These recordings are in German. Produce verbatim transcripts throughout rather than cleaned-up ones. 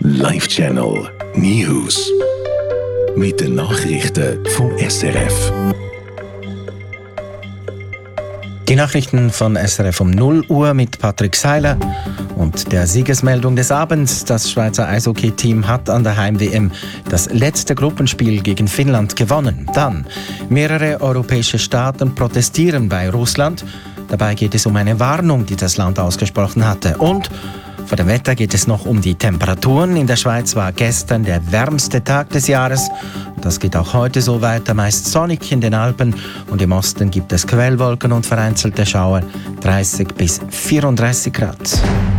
Live Channel News. Mit den Nachrichten vom S R F. Die Nachrichten von S R F um null Uhr mit Patrick Seiler und der Siegesmeldung des Abends. Das Schweizer Eishockey-Team hat an der Heim-W M das letzte Gruppenspiel gegen Finnland gewonnen. Dann, mehrere europäische Staaten protestieren bei Russland. Dabei geht es um eine Warnung, die das Land ausgesprochen hatte. Und vor dem Wetter geht es noch um die Temperaturen. In der Schweiz war gestern der wärmste Tag des Jahres. Das geht auch heute so weiter, meist sonnig in den Alpen. Und im Osten gibt es Quellwolken und vereinzelte Schauer, dreißig bis vierunddreißig Grad.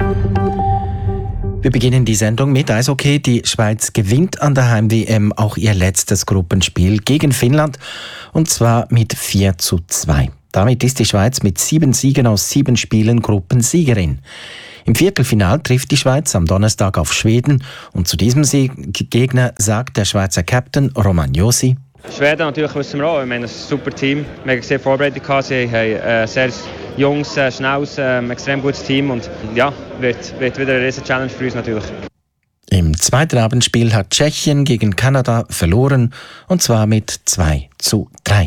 Wir beginnen die Sendung mit Eishockey. Die Schweiz gewinnt an der Heim-W M auch ihr letztes Gruppenspiel gegen Finnland. Und zwar mit vier zu zwei. Damit ist die Schweiz mit sieben Siegen aus sieben Spielen Gruppensiegerin. Im Viertelfinal trifft die Schweiz am Donnerstag auf Schweden und zu diesem Gegner sagt der Schweizer Captain Roman Josi: Schweden natürlich wissen wir auch, ich meine, es ist ein super Team. Wir haben sehr vorbereitet, sie haben ein sehr junges, schnelles, extrem gutes Team und ja, wird, wird wieder eine riesen Challenge für uns natürlich. Im zweiten Abendspiel hat Tschechien gegen Kanada verloren und zwar mit zwei zu drei.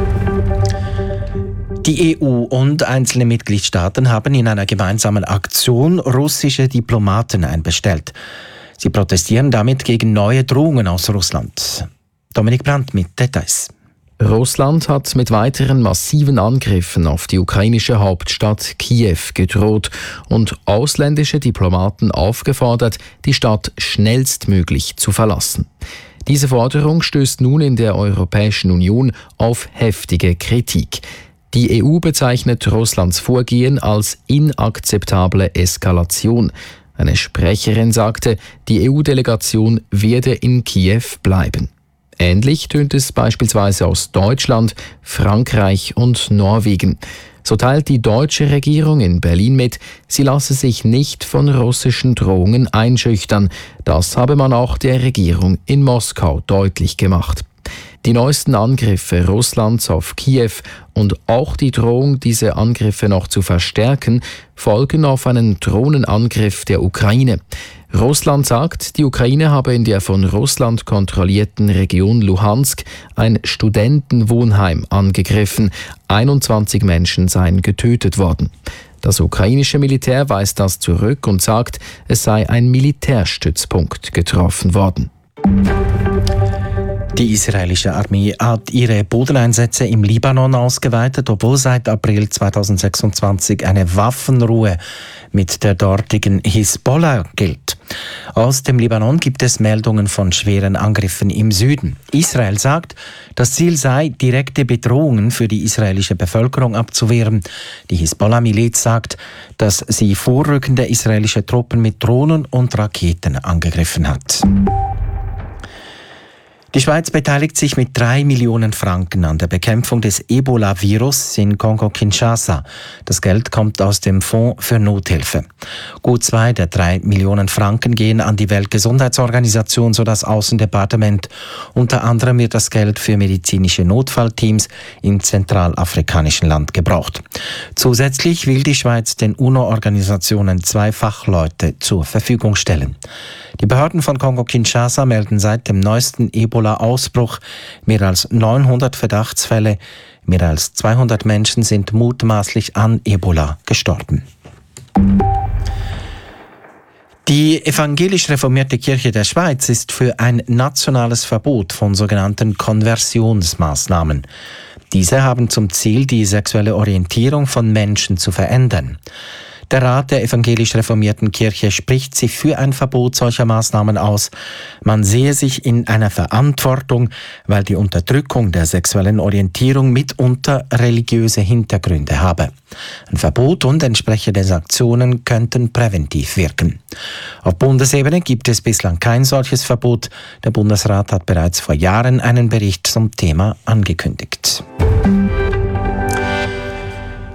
Die E U und einzelne Mitgliedstaaten haben in einer gemeinsamen Aktion russische Diplomaten einbestellt. Sie protestieren damit gegen neue Drohungen aus Russland. Dominik Brandt mit Details. Russland hat mit weiteren massiven Angriffen auf die ukrainische Hauptstadt Kiew gedroht und ausländische Diplomaten aufgefordert, die Stadt schnellstmöglich zu verlassen. Diese Forderung stößt nun in der Europäischen Union auf heftige Kritik. Die E U bezeichnet Russlands Vorgehen als inakzeptable Eskalation. Eine Sprecherin sagte, die E U-Delegation werde in Kiew bleiben. Ähnlich tönt es beispielsweise aus Deutschland, Frankreich und Norwegen. So teilt die deutsche Regierung in Berlin mit, sie lasse sich nicht von russischen Drohungen einschüchtern. Das habe man auch der Regierung in Moskau deutlich gemacht. Die neuesten Angriffe Russlands auf Kiew und auch die Drohung, diese Angriffe noch zu verstärken, folgen auf einen Drohnenangriff der Ukraine. Russland sagt, die Ukraine habe in der von Russland kontrollierten Region Luhansk ein Studentenwohnheim angegriffen. einundzwanzig Menschen seien getötet worden. Das ukrainische Militär weist das zurück und sagt, es sei ein Militärstützpunkt getroffen worden. Die israelische Armee hat ihre Bodeneinsätze im Libanon ausgeweitet, obwohl seit April zweitausendsechsundzwanzig eine Waffenruhe mit der dortigen Hisbollah gilt. Aus dem Libanon gibt es Meldungen von schweren Angriffen im Süden. Israel sagt, das Ziel sei, direkte Bedrohungen für die israelische Bevölkerung abzuwehren. Die Hisbollah-Miliz sagt, dass sie vorrückende israelische Truppen mit Drohnen und Raketen angegriffen hat. Die Schweiz beteiligt sich mit drei Millionen Franken an der Bekämpfung des Ebola-Virus in Kongo-Kinshasa. Das Geld kommt aus dem Fonds für Nothilfe. Gut zwei der drei Millionen Franken gehen an die Weltgesundheitsorganisation, so das Außendepartement. Unter anderem wird das Geld für medizinische Notfallteams im zentralafrikanischen Land gebraucht. Zusätzlich will die Schweiz den UNO-Organisationen zwei Fachleute zur Verfügung stellen. Die Behörden von Kongo-Kinshasa melden seit dem neuesten Ebola-Ausbruch mehr als neunhundert Verdachtsfälle. Mehr als zweihundert Menschen sind mutmaßlich an Ebola gestorben. Die evangelisch-reformierte Kirche der Schweiz ist für ein nationales Verbot von sogenannten Konversionsmaßnahmen. Diese haben zum Ziel, die sexuelle Orientierung von Menschen zu verändern. Der Rat der evangelisch-reformierten Kirche spricht sich für ein Verbot solcher Maßnahmen aus. Man sehe sich in einer Verantwortung, weil die Unterdrückung der sexuellen Orientierung mitunter religiöse Hintergründe habe. Ein Verbot und entsprechende Sanktionen könnten präventiv wirken. Auf Bundesebene gibt es bislang kein solches Verbot. Der Bundesrat hat bereits vor Jahren einen Bericht zum Thema angekündigt.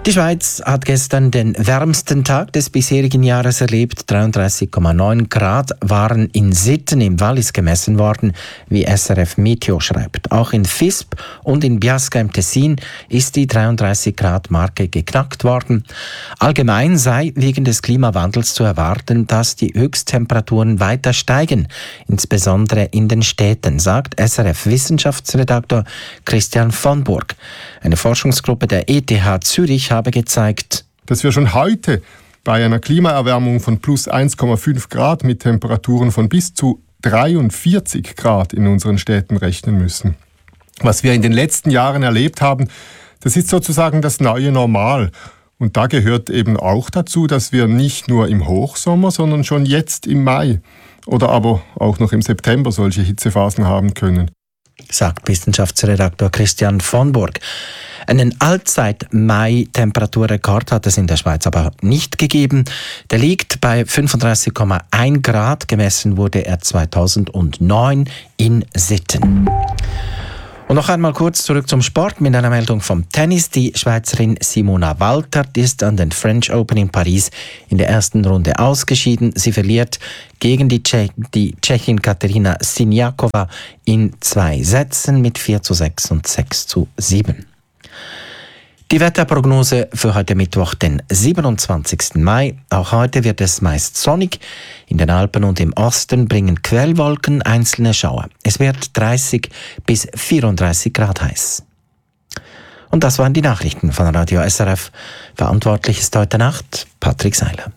Die Schweiz hat gestern den wärmsten Tag des bisherigen Jahres erlebt. dreiunddreißig Komma neun Grad waren in Sitten im Wallis gemessen worden, wie S R F Meteo schreibt. Auch in Visp und in Biasca im Tessin ist die dreiunddreißig Grad Marke geknackt worden. Allgemein sei wegen des Klimawandels zu erwarten, dass die Höchsttemperaturen weiter steigen, insbesondere in den Städten, sagt S R F-Wissenschaftsredaktor Christian von Burg. Eine Forschungsgruppe der E T H Zürich habe gezeigt, dass wir schon heute bei einer Klimaerwärmung von plus eins Komma fünf Grad mit Temperaturen von bis zu dreiundvierzig Grad in unseren Städten rechnen müssen. Was wir in den letzten Jahren erlebt haben, das ist sozusagen das neue Normal. Und da gehört eben auch dazu, dass wir nicht nur im Hochsommer, sondern schon jetzt im Mai oder aber auch noch im September solche Hitzephasen haben können, sagt Wissenschaftsredaktor Christian von Burg. Einen Allzeit-Mai-Temperaturrekord hat es in der Schweiz aber nicht gegeben. Der liegt bei fünfunddreißig Komma eins Grad. Gemessen wurde er zweitausendneun in Sitten. Und noch einmal kurz zurück zum Sport mit einer Meldung vom Tennis. Die Schweizerin Simona Waltert ist an den French Open in Paris in der ersten Runde ausgeschieden. Sie verliert gegen die, Tschech- die Tschechin Katerina Siniakova in zwei Sätzen mit vier zu sechs und sechs zu sieben. Die Wetterprognose für heute Mittwoch, den siebenundzwanzigsten Mai. Auch heute wird es meist sonnig. In den Alpen und im Osten bringen Quellwolken einzelne Schauer. Es wird dreißig bis vierunddreißig Grad heiß. Und das waren die Nachrichten von Radio S R F. Verantwortlich ist heute Nacht Patrick Seiler.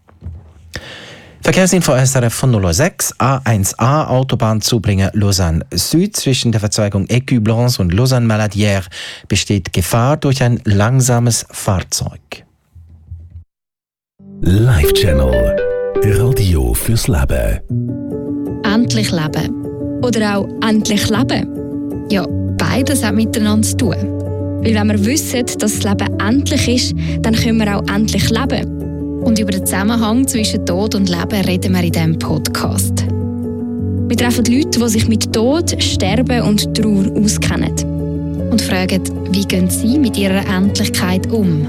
Verkehrsinfo S R F von null Uhr sechs, A eins A, Autobahnzubringer Lausanne Süd. Zwischen der Verzweigung Écu-Blanche und Lausanne-Maladière besteht Gefahr durch ein langsames Fahrzeug. Live Channel. Radio fürs Leben. Endlich leben. Oder auch endlich leben. Ja, beides hat miteinander zu tun. Weil wenn wir wissen, dass das Leben endlich ist, dann können wir auch endlich leben. Und über den Zusammenhang zwischen Tod und Leben reden wir in diesem Podcast. Wir treffen Leute, die sich mit Tod, Sterben und Trauer auskennen. Und fragen, wie gehen sie mit ihrer Endlichkeit um?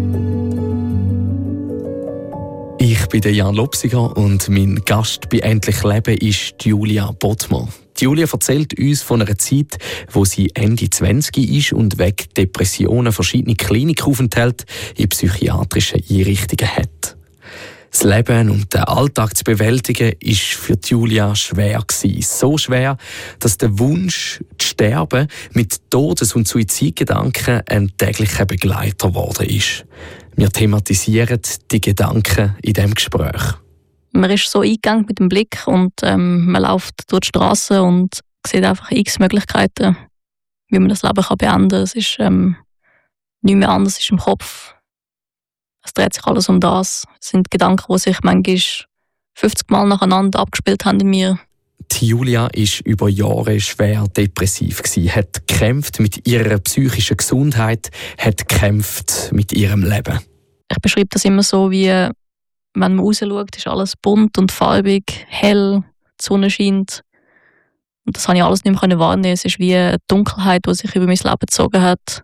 Ich bin Jan Lopsiger und mein Gast bei «Endlich Leben» ist Julia Bodmer. Julia erzählt uns von einer Zeit, wo sie Ende zwanzig ist und wegen Depressionen verschiedene Klinikaufenthalte in psychiatrischen Einrichtungen hat. Das Leben und den Alltag zu bewältigen, ist für Julia schwer gewesen. So schwer, dass der Wunsch, zu sterben, mit Todes- und Suizidgedanken ein täglicher Begleiter geworden ist. Wir thematisieren die Gedanken in diesem Gespräch. Man ist so eingegangen mit dem Blick und ähm, man läuft durch die Straße und sieht einfach x Möglichkeiten, wie man das Leben kann beenden kann. Es ist ähm, nicht mehr anders, es ist im Kopf. Es dreht sich alles um das. Es sind Gedanken, die sich manchmal fünfzig Mal nacheinander abgespielt haben in mir. Die Julia war über Jahre schwer depressiv, hat gekämpft mit ihrer psychischen Gesundheit, hat gekämpft mit ihrem Leben. Ich beschreibe das immer so, wie wenn man rausschaut, ist alles bunt und farbig, hell, die Sonne scheint. Und das konnte ich alles nicht mehr wahrnehmen. Es ist wie eine Dunkelheit, die sich über mein Leben gezogen hat.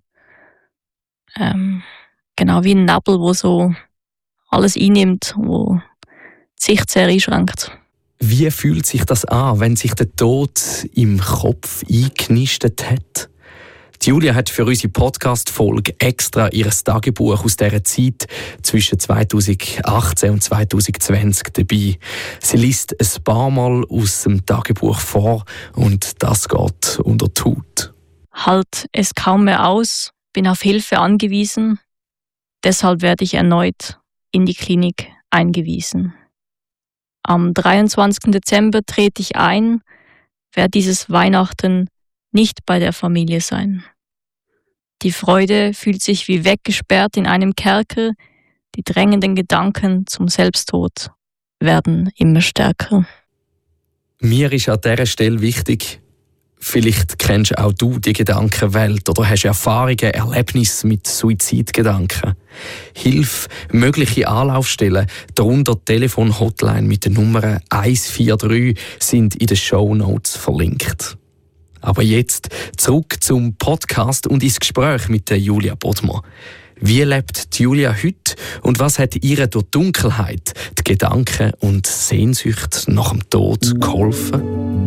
Ähm, genau wie ein Nebel, der so alles einnimmt, wo die Sicht sehr einschränkt. Wie fühlt sich das an, wenn sich der Tod im Kopf eingenistet hat? Die Julia hat für unsere Podcast-Folge extra ihr Tagebuch aus dieser Zeit zwischen zweitausendachtzehn und zweitausendzwanzig dabei. Sie liest ein paar Mal aus dem Tagebuch vor und das geht unter die Haut. Halt es kaum mehr aus, bin auf Hilfe angewiesen. Deshalb werde ich erneut in die Klinik eingewiesen. Am dreiundzwanzigsten Dezember trete ich ein, werde dieses Weihnachten nicht bei der Familie sein. Die Freude fühlt sich wie weggesperrt in einem Kerker, die drängenden Gedanken zum Selbsttod werden immer stärker. Mir ist an dieser Stelle wichtig, vielleicht kennst auch du die Gedankenwelt oder hast Erfahrungen, Erlebnisse mit Suizidgedanken. Hilf, mögliche Anlaufstellen, darunter die Telefon-Hotline mit der Nummer eins vier drei sind in den Shownotes verlinkt. Aber jetzt zurück zum Podcast und ins Gespräch mit der Julia Bodmer. Wie lebt Julia heute und was hat ihr durch die Dunkelheit, die Gedanken und Sehnsucht nach dem Tod geholfen?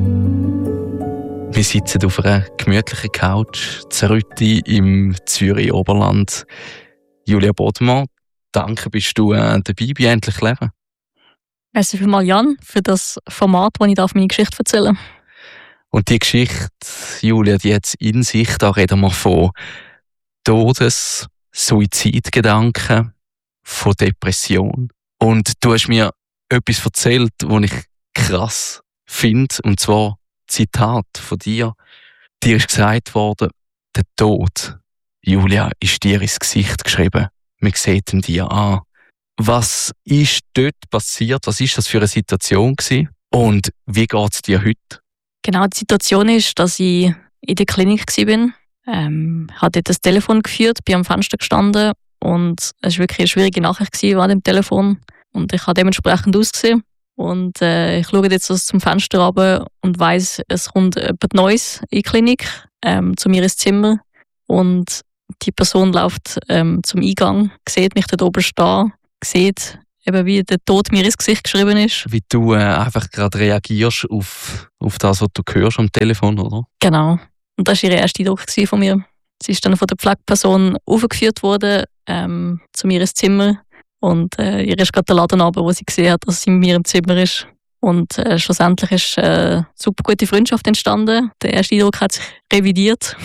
Wir sitzen auf einer gemütlichen Couch, Zerrütti im Zürich-Oberland. Julia Bodmer, danke, bist du äh, dabei bei «Endlich Leben». Merci vielmals, Jan, für das Format, wo ich meine Geschichte erzählen darf. Und die Geschichte, Julia, die jetzt in sich, da reden wir von Todes-, Suizidgedanken, von Depression. Und du hast mir etwas erzählt, was ich krass finde, und zwar Zitat von dir. Dir ist gesagt worden, der Tod, Julia, ist dir ins Gesicht geschrieben. Man sieht ihn dir an. Was ist dort passiert? Was ist das für eine Situation gewesen? Und wie geht es dir heute? Genau, die Situation ist, dass ich in der Klinik war. Ähm, ich habe dort das Telefon geführt, bin am Fenster gestanden und es war wirklich eine schwierige Nachricht an dem Telefon. Und ich habe dementsprechend ausgesehen. Und äh, ich schaue jetzt also zum Fenster runter und weiss, es kommt jemand Neues in die Klinik, ähm, zu mir ins Zimmer. Und die Person läuft ähm, zum Eingang, sieht mich dort oben stehen, sieht, eben wie der Tod mir ins Gesicht geschrieben ist. Wie du äh, einfach gerade reagierst auf, auf das, was du hörst am Telefon, oder? Genau. Und das war ihr erster Eindruck von mir. Sie ist dann von der Pflegeperson aufgeführt worden, ähm, zu mir ins Zimmer. Und äh, ihr ist gerade der Laden runter, wo sie gesehen hat, dass sie mit mir im Zimmer ist. Und äh, schlussendlich ist äh, eine super gute Freundschaft entstanden. Der erste Eindruck hat sich revidiert.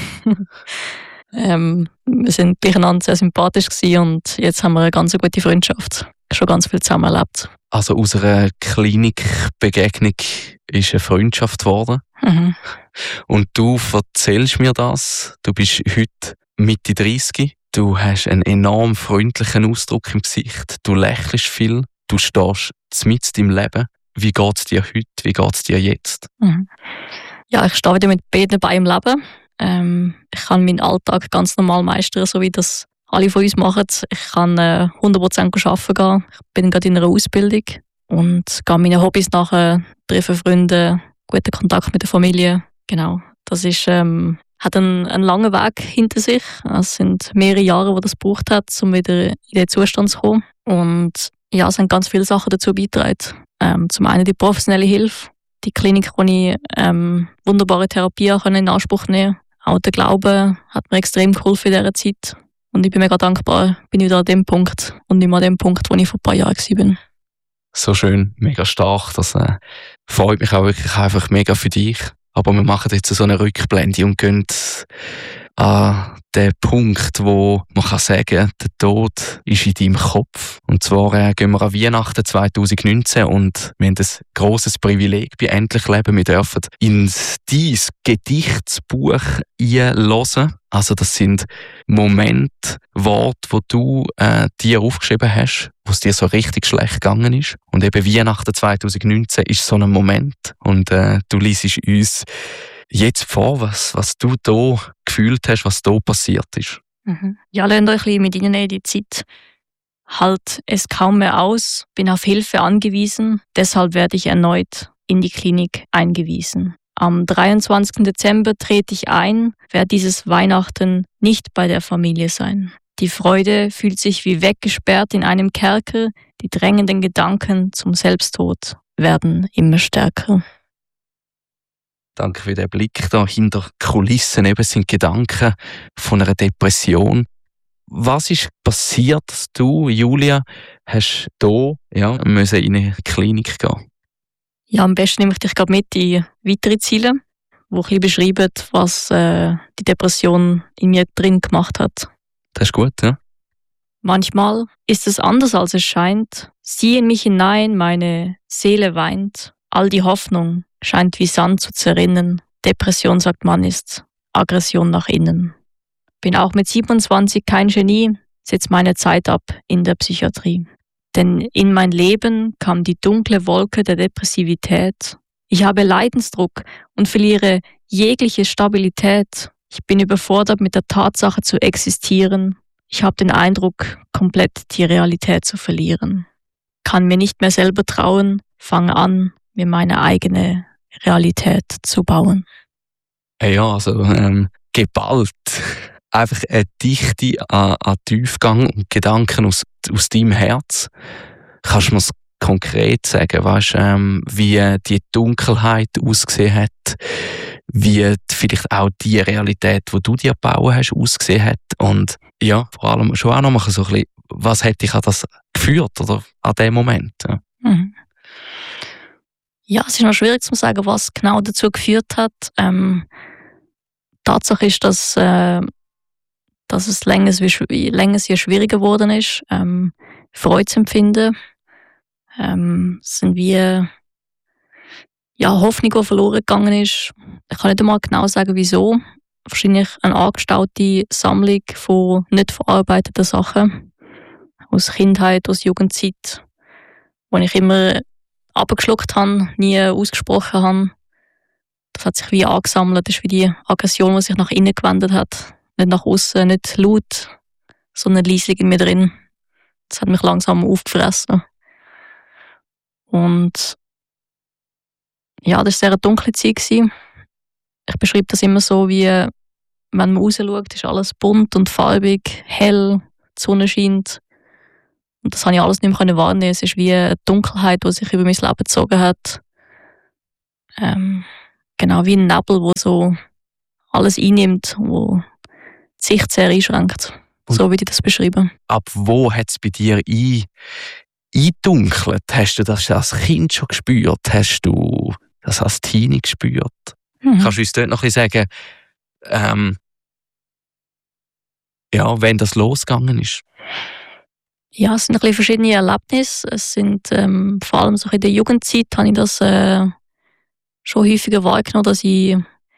ähm, wir sind beieinander sehr sympathisch gewesen und jetzt haben wir eine ganz gute Freundschaft. Schon ganz viel zusammen erlebt. Also aus einer Klinikbegegnung ist eine Freundschaft geworden. Mhm. Und du erzählst mir das. Du bist heute Mitte dreißig. Du hast einen enorm freundlichen Ausdruck im Gesicht. Du lächelst viel. Du stehst mitten im Leben. Wie geht es dir heute? Wie geht es dir jetzt? Mhm. Ja, ich stehe wieder mit beiden Beinen im Leben. Ähm, ich kann meinen Alltag ganz normal meistern, so wie das alle von uns machen. Ich kann äh, hundert Prozent arbeiten gehen. Ich bin gerade in einer Ausbildung und gehe meinen Hobbys nachher, treffe Freunde, guten Kontakt mit der Familie. Genau, das ist, ähm, hat einen, einen langen Weg hinter sich. Es sind mehrere Jahre, die das gebraucht hat, um wieder in den Zustand zu kommen. Und ja, es haben ganz viele Sachen dazu beigetragen. Ähm, zum einen die professionelle Hilfe, die Klinik, wo ich ähm, wunderbare Therapie in Anspruch nehmen konnte. Auch der Glaube hat mir extrem geholfen in dieser Zeit. Und ich bin mega dankbar, bin ich wieder an dem Punkt und nicht mehr an dem Punkt, wo ich vor ein paar Jahren war. So schön, mega stark. Das äh, freut mich auch wirklich einfach mega für dich. Aber wir machen jetzt so eine Rückblende und gehen an den Punkt, wo man kann sagen, der Tod ist in deinem Kopf. Und zwar äh, gehen wir an Weihnachten zwanzig neunzehn und wir haben ein grosses Privileg bei «Endlich Leben». Wir dürfen in dein Gedichtsbuch einhören. Also das sind Momente, Worte, die du äh, dir aufgeschrieben hast, wo es dir so richtig schlecht gegangen ist. Und eben Weihnachten zwanzig neunzehn ist so ein Moment. Und äh, du liest uns jetzt vor, was, was du da gefühlt hast, was da passiert ist. Mhm. Ja, lernt euch ein bisschen mit ihnen in die Zeit. Halt es kaum mehr aus, bin auf Hilfe angewiesen, deshalb werde ich erneut in die Klinik eingewiesen. Am dreiundzwanzigsten Dezember trete ich ein, werde dieses Weihnachten nicht bei der Familie sein. Die Freude fühlt sich wie weggesperrt in einem Kerker, die drängenden Gedanken zum Selbsttod werden immer stärker. Danke für den Blick da hinter Kulissen. Eben sind Gedanken von einer Depression. Was ist passiert, dass du, Julia, hast hier ja, müssen in eine Klinik gehen? Ja, am besten nehme ich dich gerade mit in weitere Ziele, die ein bisschen beschreiben, was äh, die Depression in mir drin gemacht hat. Das ist gut, ja? Manchmal ist es anders, als es scheint. Sieh in mich hinein, meine Seele weint. All die Hoffnung scheint wie Sand zu zerrinnen. Depression, sagt man, ist Aggression nach innen. Bin auch mit siebenundzwanzig kein Genie, setze meine Zeit ab in der Psychiatrie. Denn in mein Leben kam die dunkle Wolke der Depressivität. Ich habe Leidensdruck und verliere jegliche Stabilität. Ich bin überfordert mit der Tatsache zu existieren. Ich habe den Eindruck, komplett die Realität zu verlieren. Kann mir nicht mehr selber trauen, fange an, mir meine eigene Realität zu bauen. Ja, also ähm, geballt einfach eine Dichte an, an Tiefgang und Gedanken aus, aus deinem Herz. Kannst du mir das konkret sagen, weißt, ähm, wie die Dunkelheit ausgesehen hat, wie vielleicht auch die Realität, die du dir gebaut hast, ausgesehen hat und ja, vor allem schon auch noch mal so ein bisschen, was hat dich an das geführt oder an dem Moment? Ja. Mhm. Ja, es ist noch schwierig zu sagen, was genau dazu geführt hat. Ähm, Tatsache ist, dass, äh, dass es länger wie länger sehr schwieriger geworden ist, ähm, Freude zu empfinden. Ähm, es sind wie ja, Hoffnung, die verloren gegangen ist. Ich kann nicht einmal genau sagen, wieso. Wahrscheinlich eine angestaute Sammlung von nicht verarbeiteten Sachen aus Kindheit, aus Jugendzeit, die ich immer abgeschluckt habe, nie ausgesprochen habe. Das hat sich wie angesammelt. Das ist wie die Aggression, die sich nach innen gewendet hat. Nicht nach außen, nicht laut, sondern leislich in mir drin. Das hat mich langsam aufgefressen. Und ja, das war eine sehr dunkle Zeit. Ich beschreibe das immer so, wie wenn man rausschaut, ist alles bunt und farbig, hell, die Sonne scheint. Und das konnte ich alles nicht mehr wahrnehmen. Es ist wie eine Dunkelheit, die sich über mein Leben gezogen hat. Ähm, genau wie ein Nebel, der so alles einnimmt, wo die Sicht sehr einschränkt. Und so würde ich das beschreiben. Ab wo hat es bei dir ein, eingedunkelt? Hast du das als Kind schon gespürt? Hast du das als Teenie gespürt? Mhm. Kannst du uns dort noch ein bisschen sagen, ähm, ja, wenn das losgegangen ist? Ja, es sind ein bisschen verschiedene Erlebnisse. Es sind ähm, vor allem so in der Jugendzeit habe ich das äh, schon häufiger wahrgenommen, dass ich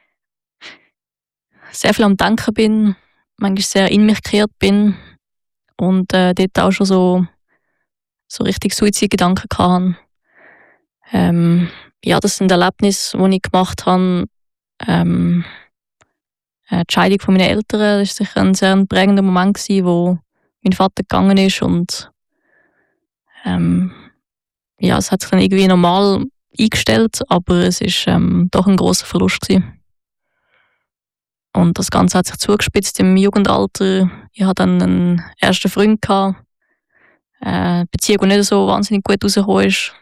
sehr viel am Denken bin, manchmal sehr in mich gekehrt bin und äh, dort auch schon so, so richtig Suizidgedanken hatte. Ähm, ja, das sind Erlebnisse, die ich gemacht habe. Ähm, die Scheidung von meinen Eltern, das war sicher ein sehr prägender Moment, wo mein Vater gegangen ist und ähm, ja, es hat sich dann irgendwie normal eingestellt, aber es war ähm, doch ein grosser Verlust gewesen. Und das Ganze hat sich zugespitzt im Jugendalter. Ich hatte dann einen ersten Freund gehabt, äh, Beziehung, die nicht so wahnsinnig gut rausgekommen ist.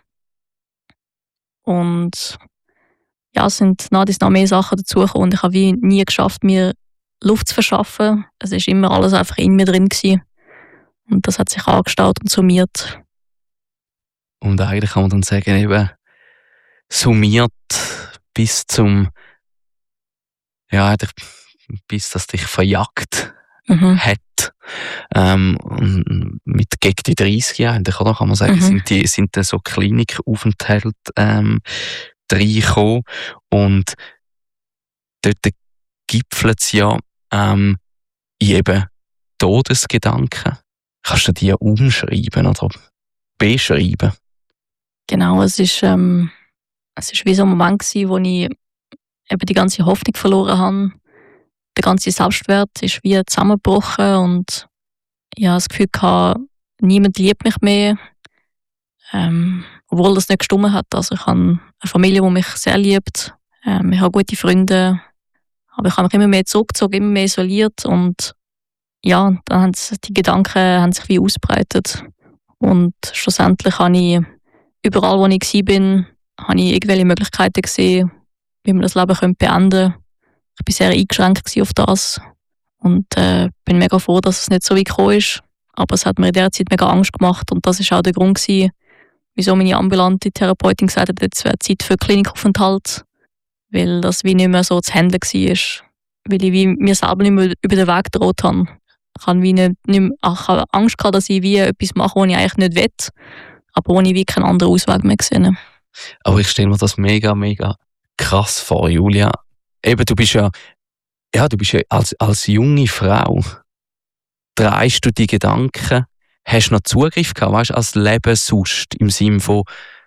Und ja, es sind nach dies noch mehr Sachen dazugekommen und ich habe wie nie geschafft, mir Luft zu verschaffen. Es war immer alles einfach in mir drin gewesen. Und das hat sich angestaut und summiert. Und eigentlich kann man dann sagen, eben summiert bis zum, ja, bis das dich verjagt mhm. hat. Ähm, mit gegen die dreißig Jahren, oder, kann man sagen, mhm. sind, die, sind da so Klinikaufenthalte ähm, reingekommen. Und dort gipfelt es ja ähm, in eben Todesgedanken. Kannst du die umschreiben oder beschreiben? Genau, es ist, ähm, es ist wie so ein Moment gewesen, wo ich eben die ganze Hoffnung verloren habe. Der ganze Selbstwert ist wie zusammengebrochen und ich habe das Gefühl gehabt, niemand liebt mich mehr. Ähm, obwohl das nicht gestimmt hat. Also ich habe eine Familie, die mich sehr liebt. Ähm, ich habe gute Freunde. Aber ich habe mich immer mehr zurückgezogen, immer mehr isoliert und ja, dann haben die Gedanken haben sich wie ausgebreitet. Und schlussendlich habe ich überall, wo ich war, habe ich irgendwelche Möglichkeiten gesehen, wie man das Leben beenden könnte. Ich war sehr eingeschränkt auf das und äh, bin mega froh, dass es nicht so weit gekommen ist. Aber es hat mir in der Zeit mega Angst gemacht und das war auch der Grund gewesen, wieso meine ambulante Therapeutin gesagt hat, jetzt wäre Zeit für Klinikaufenthalt, weil das wie nicht mehr so zu handeln war. Weil ich wie mir selber nicht mehr über den Weg gedroht habe. Ich habe, wie nicht, nicht mehr, ich habe Angst gehabt, dass ich wie etwas mache, was ich eigentlich nicht will, aber wo ich wie keinen anderen Ausweg mehr gesehen habe. Aber ich stelle mir das mega, mega krass vor, Julia. Eben, du bist ja, ja, du bist ja als, als junge Frau, drehst du die Gedanken, hast noch Zugriff gehabt, weißt, als Leben sonst, im Sinne von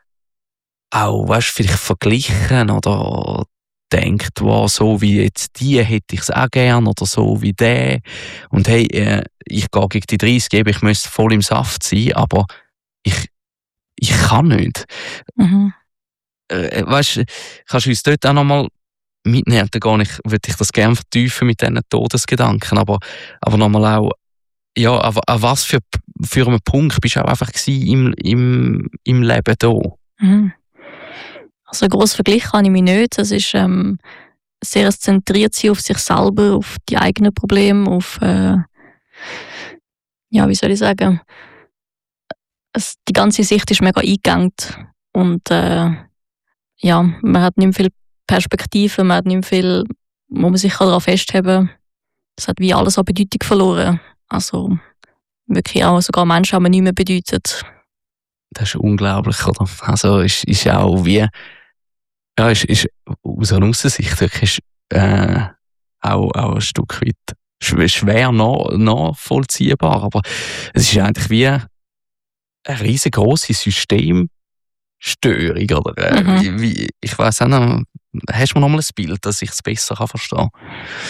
auch, weißt, vielleicht verglichen oder denkt, wow, so wie jetzt die hätte ich es auch gern oder so wie der. Und hey, äh, ich gehe gegen die dreißig, eben, ich müsste voll im Saft sein, aber ich, ich kann nicht. Mhm. Äh, weißt, kannst du uns dort auch nochmal mitnehmen. Da gar nicht, würde ich das gerne vertiefen mit diesen Todesgedanken. Aber, aber nochmal auch, ja, an, an was für, für einen Punkt bist du auch einfach im, im, im Leben da? Mhm. Also einen grossen Vergleich habe ich mich nicht. Es ist ähm, sehr zentriert sein auf sich selber, auf die eigenen Probleme, auf, äh, ja, wie soll ich sagen, es, die ganze Sicht ist mega eingegangen und äh, ja, man hat nicht mehr viel Perspektive, man hat nicht mehr viel, wo man sich daran festheben kann. Es hat wie alles an Bedeutung verloren. Also wirklich auch sogar Menschen haben nicht mehr bedeutet. Das ist unglaublich, oder? Also ist, ist auch wie, ja, ist, ist aus einer Aussensicht wirklich äh, auch, auch ein Stück weit schwer, schwer nach, nachvollziehbar, aber es ist eigentlich wie eine riesengroße Systemstörung, oder? Äh, Mhm. wie, wie, ich weiss auch noch, hast du noch mal ein Bild, dass ich es besser kann verstehen kann?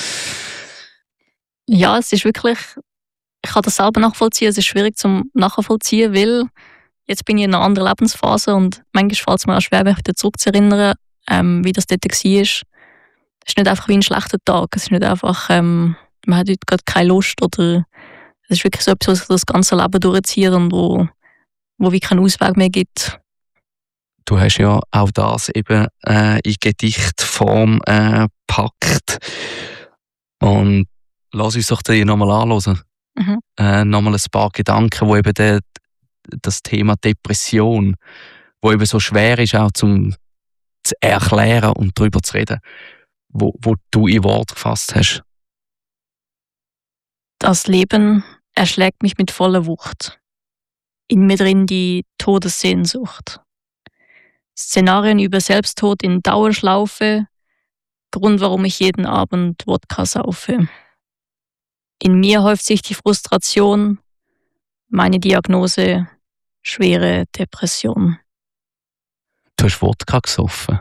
Ja, es ist wirklich, ich kann das selber nachvollziehen, es ist schwierig zum nachvollziehen, weil jetzt bin ich in einer anderen Lebensphase und manchmal fällt es mir auch schwer, mich wieder zurückzuerinnern, ähm, wie das dort war. Es ist nicht einfach wie ein schlechter Tag, es ist nicht einfach, ähm, man hat heute gerade keine Lust oder es ist wirklich so etwas, was sich das ganze Leben durchzieht und wo, wo wie keinen Ausweg mehr gibt. Du hast ja auch das eben äh, in Gedichtform äh, gepackt. Und lass uns doch die nochmal anhören. Mhm. Äh, nochmal ein paar Gedanken, wo eben der, das Thema Depression, wo eben so schwer ist, auch zum zu erklären und darüber zu reden, wo, wo du in Wort gefasst hast. Das Leben erschlägt mich mit voller Wucht. In mir drin die Todessehnsucht. Szenarien über Selbsttod in Dauerschlaufe, Grund, warum ich jeden Abend Wodka saufe. In mir häuft sich die Frustration, meine Diagnose, schwere Depression. Du hast Wodka gesoffen.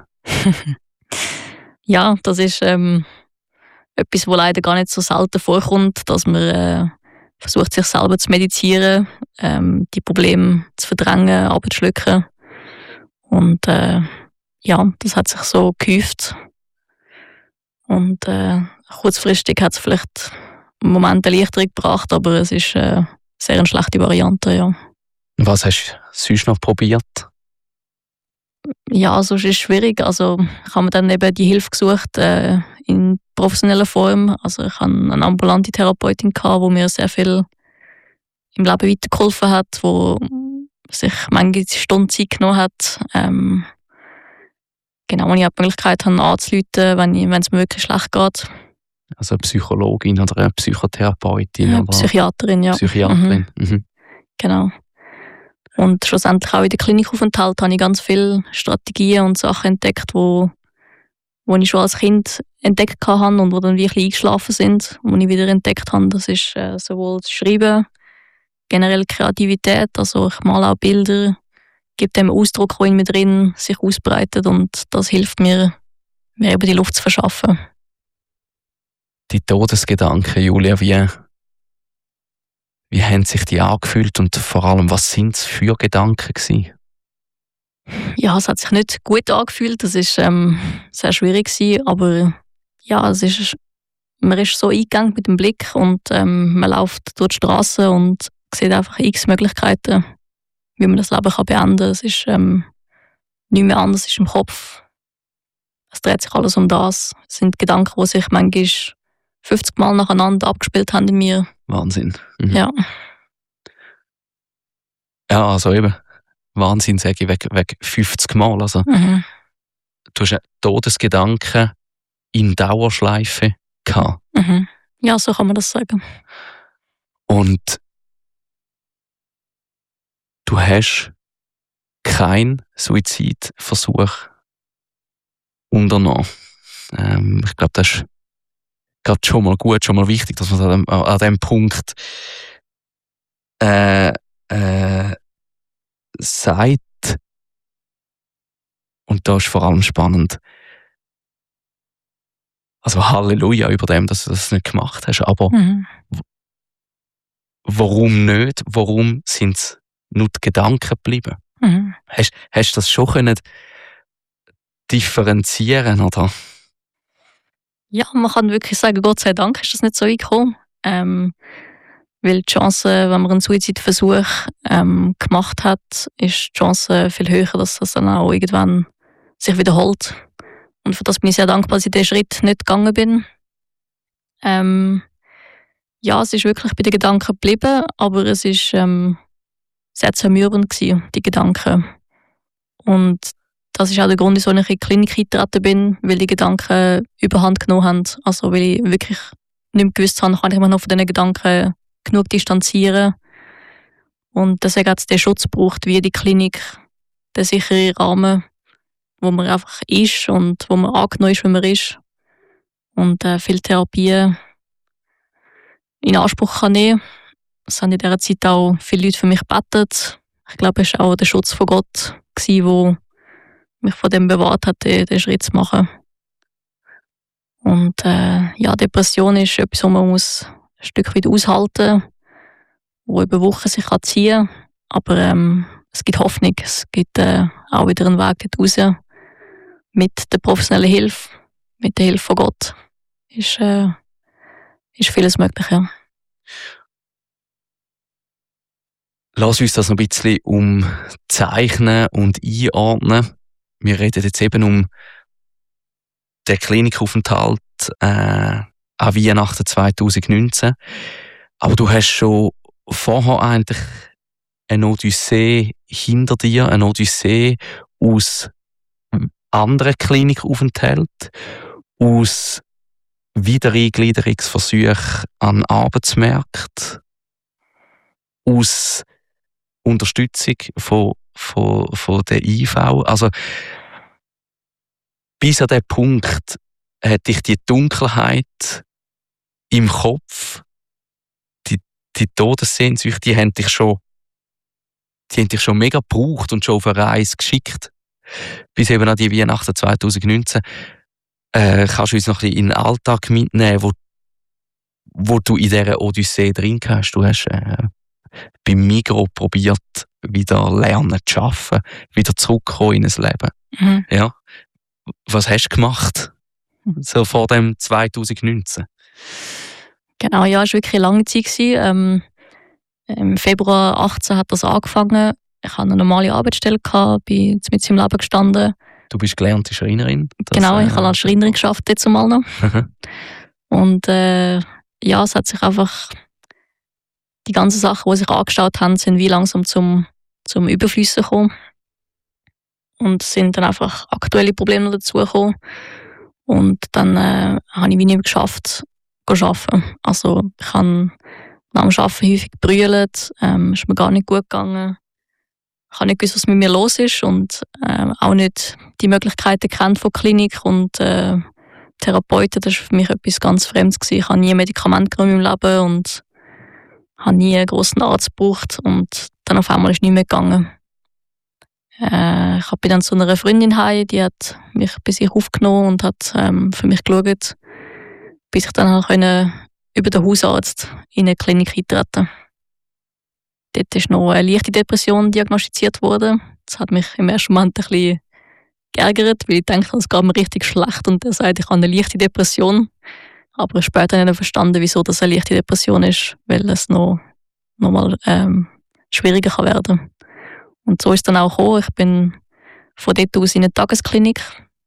Ja, das ist ähm, etwas, was leider gar nicht so selten vorkommt, dass man äh, versucht, sich selber zu medizieren, ähm, die Probleme zu verdrängen, abzuschlucken. Und äh, ja, das hat sich so gehäuft. Und äh, kurzfristig hat es vielleicht einen Moment eine Erleichterung gebracht, aber es ist äh, sehr eine schlechte Variante, ja. Was hast du sonst noch probiert? Ja, also es ist schwierig. Also ich habe mir dann eben die Hilfe gesucht äh, in professioneller Form. Also ich hatte eine ambulante Therapeutin, die mir sehr viel im Leben weitergeholfen hat, wo sich manche Stunden Zeit genommen hat. Ähm, genau, und ich habe die Möglichkeit habe, anzurufen, wenn, ich, wenn es mir wirklich schlecht geht. Also eine Psychologin oder eine Psychotherapeutin? Ja, oder Psychiaterin, ja. Psychiaterin. Mhm. Mhm. Genau. Und schlussendlich auch in der Klinikaufenthalt habe ich ganz viele Strategien und Sachen entdeckt, wo, wo ich schon als Kind entdeckt habe und wo dann wirklich eingeschlafen sind. Und die ich wieder entdeckt habe, das ist äh, sowohl das Schreiben, generell Kreativität, also ich male auch Bilder, gebe dem Ausdruck, der in mir drin sich ausbreitet und das hilft mir, mir eben die Luft zu verschaffen. Die Todesgedanken, Julia, wie, wie haben sich die angefühlt und vor allem, was sind es für Gedanken gewesen? Ja, es hat sich nicht gut angefühlt, das ist ähm, sehr schwierig gewesen, aber ja, es ist, man ist so eingegangen mit dem Blick und ähm, man läuft durch die Straße und sieht einfach x Möglichkeiten, wie man das Leben kann beenden kann. Es ist ähm, nicht mehr anders, es ist im Kopf. Es dreht sich alles um das. Es sind Gedanken, die sich manchmal fünfzig Mal nacheinander abgespielt haben in mir. Wahnsinn. Mhm. Ja. Ja, also eben, Wahnsinn sage ich, wegen, wegen fünfzig Mal. Also, Mhm. du hast einen Todesgedanken in Dauerschleife gehabt. Mhm. Ja, so kann man das sagen. Und du hast keinen Suizidversuch unternommen. Ähm, ich glaube, das ist gerade schon mal gut, schon mal wichtig, dass man an dem, an dem Punkt äh, äh, sagt. Und da ist vor allem spannend. Also Halleluja über dem, dass du das nicht gemacht hast. Aber Mhm. warum nicht? Warum sind es nur die Gedanken geblieben? Mhm. Hast, hast du das schon können differenzieren, oder? Ja, man kann wirklich sagen, Gott sei Dank ist das nicht so weit gekommen. Ähm, weil die Chance, wenn man einen Suizidversuch ähm, gemacht hat, ist die Chance viel höher, dass das dann auch irgendwann sich wiederholt. Und für das bin ich sehr dankbar, dass ich diesen Schritt nicht gegangen bin. Ähm, ja, es ist wirklich bei den Gedanken geblieben, aber es ist ähm, sehr zermürbend gewesen, die Gedanken. Und das ist auch der Grund, wieso ich in die Klinik eingetreten bin, weil die Gedanken überhand genommen haben. Also weil ich wirklich nicht mehr gewusst habe, kann ich mich noch von diesen Gedanken genug distanzieren. Und deswegen hat es den Schutz gebraucht, wie die Klinik, den sicheren Rahmen, wo man einfach ist und wo man angenommen ist, wie man ist. Und äh, viele Therapien in Anspruch kann nehmen. Es haben in dieser Zeit auch viele Leute für mich gebetet. Ich glaube, es war auch der Schutz von Gott, der mich von dem bewahrt hat, den, den Schritt zu machen. Und äh, ja, Depression ist etwas, was man muss ein Stück weit aushalten muss, wo über Wochen sich kann ziehen kann. Aber ähm, es gibt Hoffnung, es gibt äh, auch wieder einen Weg dort raus. Mit der professionellen Hilfe, mit der Hilfe von Gott, ist, äh, ist vieles möglich. Ja. Lass uns das noch ein bisschen umzeichnen und einordnen. Wir reden jetzt eben um den Klinikaufenthalt äh, an Weihnachten zwanzig neunzehn. Aber du hast schon vorher eigentlich eine Odyssee hinter dir, eine Odyssee aus anderen Klinikaufenthalten, aus Wiedereingliederungsversuchen an Arbeitsmärkten, aus Unterstützung von, von, von der I V. Also, bis an diesen Punkt hat dich die Dunkelheit im Kopf, die, die Todessehnsucht, die haben dich schon, die haben dich schon mega gebraucht und schon auf eine Reise geschickt. Bis eben an die Weihnachten zwanzig neunzehn. Äh, kannst du uns noch ein bisschen in den Alltag mitnehmen, wo, wo du in dieser Odyssee drin hast? Du hast äh, beim Migros probiert, wieder lernen zu arbeiten, wieder zurückkommen in ein Leben. Mhm. Ja. Was hast du gemacht? So vor dem zwanzig neunzehn? Genau, ja, es war wirklich eine lange Zeit. Ähm, Im Februar achtzehn hat das angefangen. Ich hatte eine normale Arbeitsstelle, gehabt, bin mit im Leben gestanden. Du bist gelernte Schreinerin? Das, genau, ich äh, habe als Schreinerin gearbeitet, jetzt mal noch. Und äh, ja, es hat sich einfach, die ganzen Sachen, die sich angestaut haben, sind wie langsam zum, zum Überfließen gekommen. Und es sind dann einfach aktuelle Probleme dazugekommen. Und dann äh, habe ich wie nicht mehr geschafft, zu arbeiten. Also ich habe nach dem Arbeiten häufig gebrüllt, ähm, ist mir gar nicht gut gegangen. Ich habe nicht gewusst, was mit mir los ist und äh, auch nicht die Möglichkeiten kennt von Klinik und äh, Therapeuten. Das war für mich etwas ganz Fremdes gewesen. Ich habe nie Medikamente genommen im Leben und habe nie einen grossen Arzt gebraucht und dann auf einmal ist es nicht mehr gegangen. Äh, ich bin dann zu einer Freundin heim, die hat mich bei sich aufgenommen und hat ähm, für mich geschaut, bis ich dann können, über den Hausarzt in eine Klinik eintreten. Dort ist noch eine leichte Depression diagnostiziert worden. Das hat mich im ersten Moment ein bisschen geärgert, weil ich dachte, es geht mir richtig schlecht und er sagt, ich habe eine leichte Depression. Aber später habe ich verstanden, wieso das eine leichte Depression ist, weil es noch, noch mal ähm, schwieriger kann werden. Und so ist es dann auch gekommen. Ich bin von dort aus in eine Tagesklinik.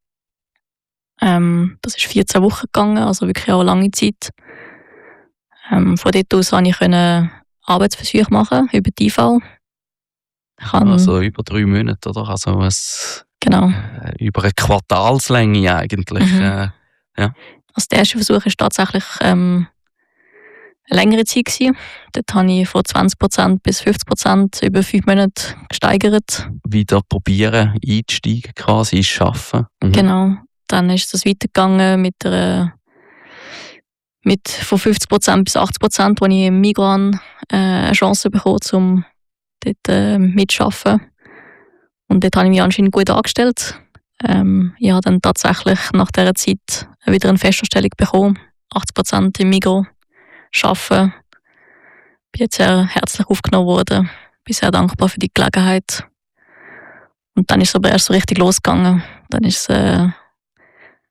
Ähm, das ist vierzehn Wochen gegangen, also wirklich auch eine lange Zeit. Ähm, von dort aus konnte ich Arbeitsversuche machen über die I V. Ich kann, also über drei Monate, oder? Also es, genau. Äh, über eine Quartalslänge eigentlich. Mhm. Äh, ja. Also der erste Versuch war tatsächlich ähm, eine längere Zeit gewesen. Dort habe ich von zwanzig Prozent bis fünfzig Prozent über fünf Monate gesteigert. Wieder probieren, einzusteigen quasi, ins Arbeiten. Mhm. Genau. Dann ist es weitergegangen mit einer mit von fünfzig Prozent bis achtzig Prozent, wo ich im Migros äh, eine Chance bekommen, um dort äh, mitzuarbeiten. Und dort habe ich mich anscheinend gut angestellt. Ähm, ich habe dann tatsächlich nach dieser Zeit wieder eine Festanstellung bekommen. achtzig Prozent im Migros arbeiten. Bin jetzt sehr herzlich aufgenommen worden. Bin sehr dankbar für die Gelegenheit. Und dann ist es aber erst so richtig losgegangen. Dann ist es äh,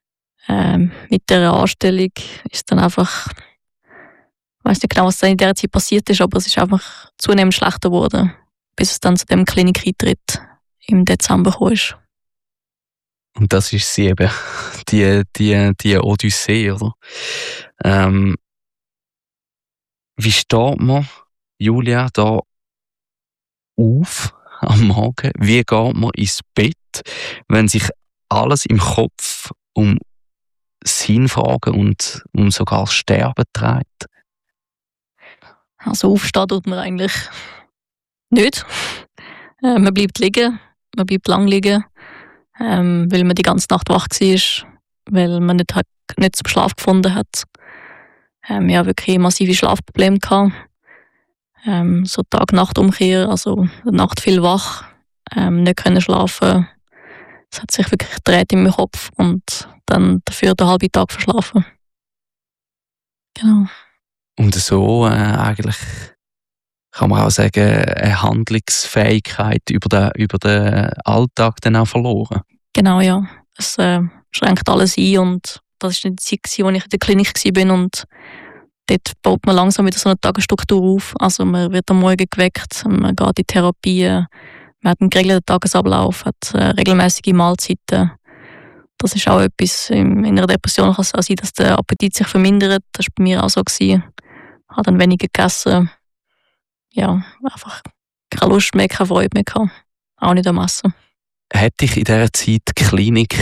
Ähm, mit der Anstellung ist dann einfach, ich weiss nicht genau, was dann in dieser Zeit passiert ist, aber es ist einfach zunehmend schlechter geworden, bis es dann zu dem Klinikeintritt im Dezember gekommen ist. Und das ist sie eben, die, die, die Odyssee, oder? Ähm, wie steht man, Julia, da auf am Morgen? Wie geht man ins Bett, wenn sich alles im Kopf um Sinnfragen und um sogar das Sterben dreht? Also aufstehen tut man eigentlich nicht. Äh, man bleibt liegen, man bleibt lang liegen, ähm, weil man die ganze Nacht wach war, weil man nicht, hat, nicht zum Schlaf gefunden hat. Ähm, ich hatte wirklich massive Schlafprobleme gehabt. Ähm, so Tag-Nacht-Umkehr, also Nacht viel wach, ähm, nicht können schlafen. Es hat sich wirklich gedreht in meinem Kopf und dann dafür den halben Tag verschlafen. Genau. Und so äh, eigentlich kann man auch sagen, eine Handlungsfähigkeit über den, über den Alltag dann auch verloren. Genau, ja. Es äh, schränkt alles ein und das war nicht die Zeit, als ich in der Klinik war und dort baut man langsam wieder so eine Tagesstruktur auf. Also man wird am Morgen geweckt, man geht in Therapie, man hat einen geregelten Tagesablauf, hat äh, regelmäßige Mahlzeiten. Das ist auch etwas, in einer Depression kann es auch sein, dass der Appetit sich vermindert. Das war bei mir auch so. Ich habe dann weniger gegessen. Ja, einfach keine Lust mehr, keine Freude mehr gehabt. Auch nicht am Essen. Hätte ich in dieser Zeit die Klinik,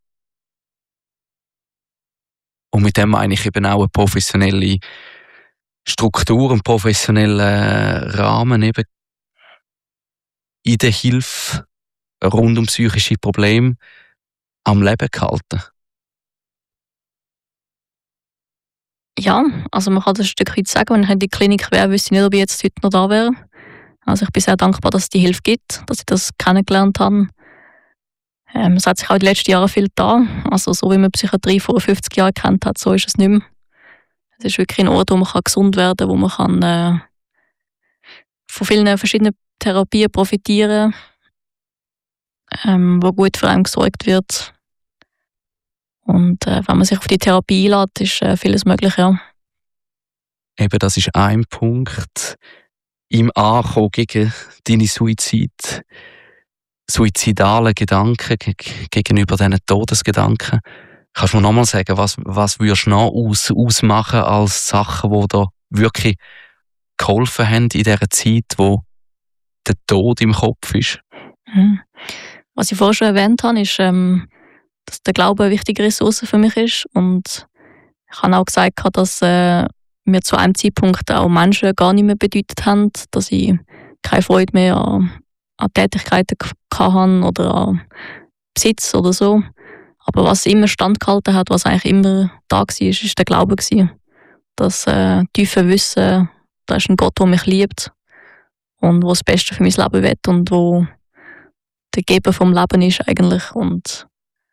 und mit dem meine ich eben auch eine professionelle Struktur, einen professionellen Rahmen eben in der Hilfe rund um psychische Probleme am Leben gehalten? Ja, also man kann das ein Stück weit sagen, wenn ich in die Klinik wäre, wüsste ich nicht, ob ich jetzt heute noch da wäre. Also ich bin sehr dankbar, dass es die Hilfe gibt, dass ich das kennengelernt habe. Ähm, es hat sich auch in den letzten Jahren viel getan. Also so wie man Psychiatrie vor fünfzig Jahren kennt hat, so ist es nicht mehr. Es ist wirklich ein Ort, wo man kann gesund werden kann, wo man kann, äh, von vielen verschiedenen Therapien profitieren kann, ähm, wo gut für einen gesorgt wird. Und äh, wenn man sich auf die Therapie einlässt, ist äh, vieles möglich, ja. Eben, das ist ein Punkt im Ankommen gegen deine Suizid, suizidalen Gedanken, geg- gegenüber diesen Todesgedanken. Kannst du mir nochmal sagen, was, was würdest du noch aus, ausmachen als Sachen, die da wirklich geholfen haben in dieser Zeit, wo der Tod im Kopf ist? Mhm. Was ich vorhin schon erwähnt habe, ist, ähm, dass der Glaube eine wichtige Ressource für mich ist. Und ich habe auch gesagt, dass äh, mir zu einem Zeitpunkt auch Menschen gar nicht mehr bedeutet haben, dass ich keine Freude mehr an, an Tätigkeiten hatte oder an Besitz oder so. Aber was immer standgehalten hat, was eigentlich immer da war, ist, ist der Glaube gewesen. Das äh, tiefe Wissen, da ist ein Gott, der mich liebt und der das Beste für mein Leben will und wo der Geber vom Leben ist eigentlich. Und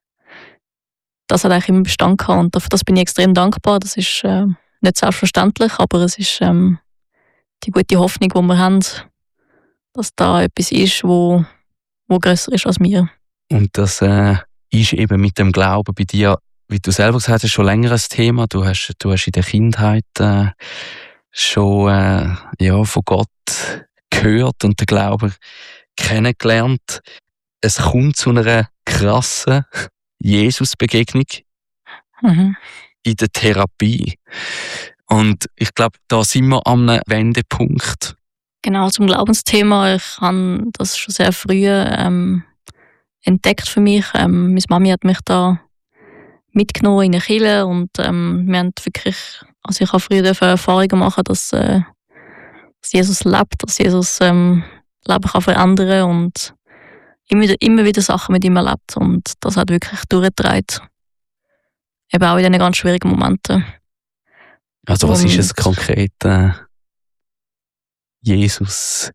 das hat eigentlich immer Bestand gehabt und dafür das bin ich extrem dankbar. Das ist äh, nicht selbstverständlich, aber es ist ähm, die gute Hoffnung, die wir haben, dass da etwas ist, wo, wo grösser ist als wir. Und das äh, ist eben mit dem Glauben bei dir, wie du selber gesagt hast, schon länger ein Thema. Du hast, du hast in der Kindheit äh, schon äh, ja, von Gott gehört und den Glauben kennengelernt. Es kommt zu einer krassen Jesus-Begegnung Mhm. in der Therapie. Und ich glaube, da sind wir an einem Wendepunkt. Genau, zum Glaubensthema. Ich habe das schon sehr früh ähm, entdeckt für mich. Ähm, meine Mami hat mich da mitgenommen in eine Kirche und ähm, wir haben wirklich, also ich habe früher Erfahrungen machen, dass, äh, dass Jesus lebt, dass Jesus ähm, Leben kann verändern und immer wieder, immer wieder Sachen mit ihm erlebt und das hat wirklich durchgetragen. Eben auch in diesen ganz schwierigen Momenten. Also was Und ist es konkret? Äh, Jesus,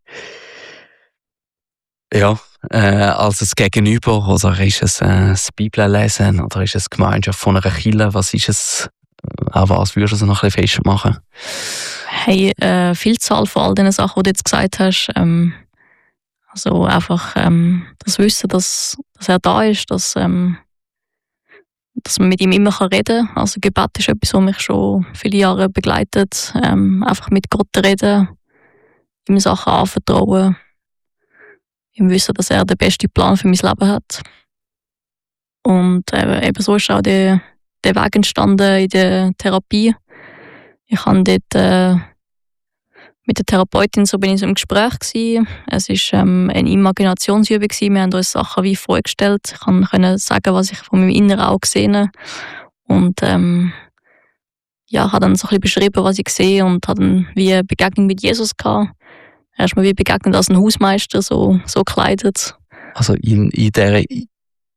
ja, äh, als das Gegenüber, oder ist es äh, das Bibellesen, oder ist es die Gemeinschaft von einer Kirche? Was ist es? An was würdest du noch ein bisschen festmachen? Hey, äh, Vielzahl von all diesen Sachen, die du jetzt gesagt hast. Ähm, also einfach ähm, das Wissen, dass, dass er da ist, dass, ähm, dass man mit ihm immer reden kann. Also Gebet ist etwas, was mich schon viele Jahre begleitet. Ähm, einfach mit Gott reden, ihm Sachen anvertrauen, ihm wissen, dass er den besten Plan für mein Leben hat. Und äh, eben so ist auch der, der Weg entstanden in der Therapie. Ich habe dort äh, mit der Therapeutin so bin ich so im Gespräch gewesen. Es war ähm, eine Imaginationsübung gewesen. Wir haben uns Sachen wie vorgestellt. Ich konnte sagen, was ich von meinem inneren Auge gesehen und ähm, ja, habe dann so ein bisschen beschrieben, was ich sehe und habe dann wie eine Begegnung mit Jesus gehabt. Er ist mir wie begegnet als ein Hausmeister, so, so gekleidet. Also in, in dieser I-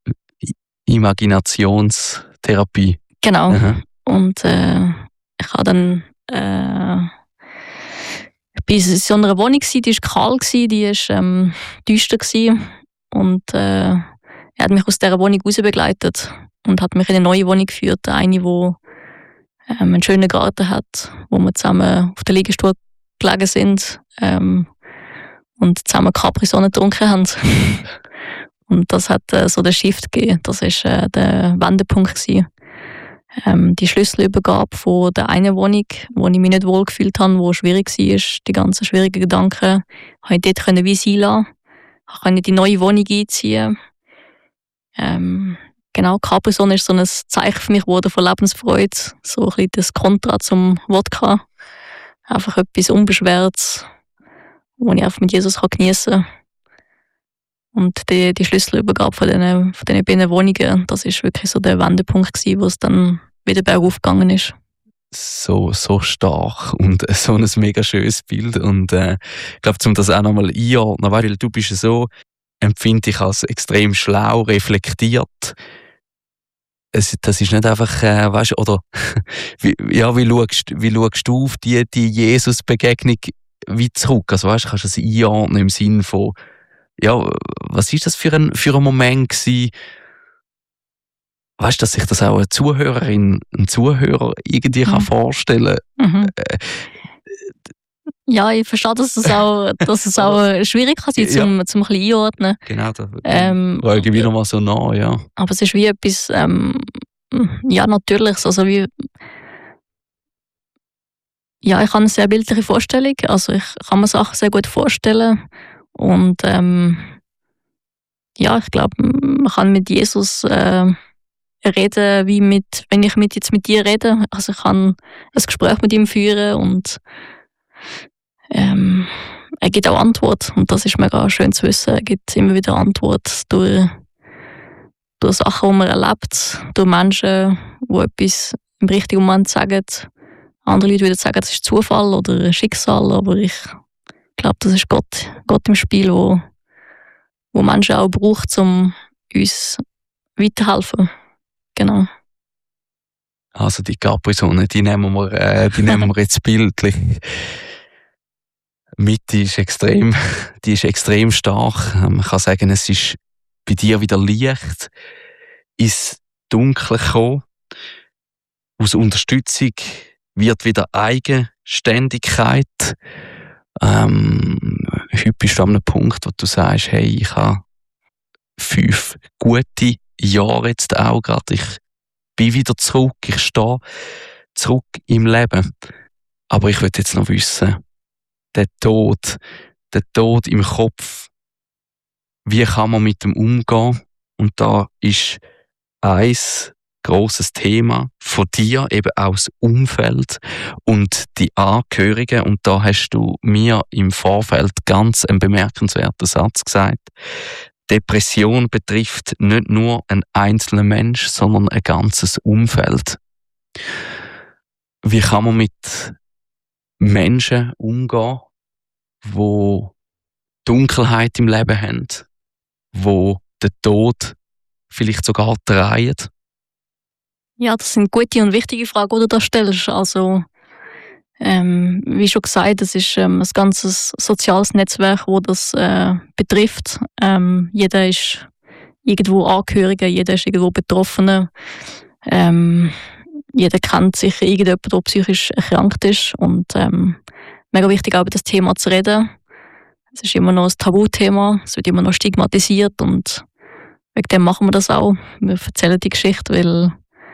Imaginationstherapie. Genau. Aha. Und äh, ich habe dann äh, ich war in so einer Wohnung, die war kalt, die war ähm, düster. Und äh, er hat mich aus dieser Wohnung raus begleitet und hat mich in eine neue Wohnung geführt. Eine, die ähm, einen schönen Garten hat, wo wir zusammen auf der Liegestuhl gelegen sind ähm, und zusammen Capri-Sonne getrunken haben. Und das hat äh, so den Shift gegeben. Das war äh, der Wendepunkt gewesen. Ähm, die Schlüsselübergabe von der einen Wohnung, wo ich mich nicht wohl gefühlt habe, wo schwierig war, die ganzen schwierigen Gedanken, konnte ich dort wie sein lassen. Ich konnte in die neue Wohnung einziehen. Ähm, genau, Capri-Sonne ist so ein Zeichen für mich geworden von Lebensfreude. So ein bisschen das Kontra zum Wodka. Einfach etwas Unbeschwertes, das ich einfach mit Jesus geniessen kann. Und die, die Schlüsselübergabe von diesen, von diesen beiden Wohnungen, das war wirklich so der Wendepunkt gewesen, wo es dann wieder bergauf gegangen ist. So, so stark und so ein mega schönes Bild. Und äh, ich glaube, um das auch nochmal einordnen, weil du bist so, empfinde ich als extrem schlau, reflektiert. Es, das ist nicht einfach, äh, weißt du, oder wie, ja, wie schaust, wie schaust du auf die, die Jesus-Begegnung wie zurück? Also weißt du, kannst du das einordnen im Sinn von, ja, was ist das für ein, für ein Moment gewesen? Weißt du, dass sich das auch eine Zuhörerin, ein Zuhörer irgendwie mhm. kann vorstellen mhm. äh, Ja, ich verstehe, dass es auch, dass es auch schwierig kann sein, zum, ja. zum ein bisschen einordnen. Genau, da ähm, frage ich wieder mal so nach, ja. Aber es ist wie etwas, ähm, ja, Natürliches, also wie, ja, ich habe eine sehr bildliche Vorstellung, also ich kann mir Sachen sehr gut vorstellen. Und ähm, ja, ich glaube, man kann mit Jesus äh, reden, wie mit, wenn ich mit, jetzt mit dir rede. Also ich kann ein Gespräch mit ihm führen und ähm, er gibt auch Antwort. Und das ist mega schön zu wissen. Er gibt immer wieder Antwort durch, durch Sachen, die man erlebt, durch Menschen, die etwas im richtigen Moment sagen. Andere Leute würden sagen, das ist Zufall oder Schicksal, aber ich Ich glaube, das ist Gott, Gott im Spiel, wo, wo Menschen auch braucht, um uns weiterhelfen. Genau. Also die Capri-Sonne, die nehmen wir, äh, die nehmen wir jetzt bildlich. Mitte ist extrem, die ist extrem stark. Man kann sagen, es ist bei dir wieder Licht ins Dunkle gekommen. Aus Unterstützung wird wieder Eigenständigkeit. Ähm, heute bist du an einem Punkt, wo du sagst, hey, ich habe fünf gute Jahre jetzt auch gerade. Ich bin wieder zurück, ich stehe zurück im Leben. Aber ich will jetzt noch wissen, der Tod, der Tod im Kopf, wie kann man mit dem umgehen? Und da ist eins grosses Thema von dir, eben auch das Umfeld und die Angehörigen. Und da hast du mir im Vorfeld ganz einen bemerkenswerten Satz gesagt. Depression betrifft nicht nur einen einzelnen Mensch, sondern ein ganzes Umfeld. Wie kann man mit Menschen umgehen, die Dunkelheit im Leben haben, die den Tod vielleicht sogar drehen? Ja, das sind gute und wichtige Fragen, die du da stellst. Also, ähm, wie schon gesagt, es ist ähm, ein ganzes soziales Netzwerk, das das äh, betrifft. Ähm, jeder ist irgendwo Angehöriger, jeder ist irgendwo Betroffener. Ähm, jeder kennt sicher irgendjemand, der psychisch erkrankt ist. Und ähm, mega wichtig, auch über das Thema zu reden. Es ist immer noch ein Tabuthema, es wird immer noch stigmatisiert und wegen dem machen wir das auch. Wir erzählen die Geschichte, weil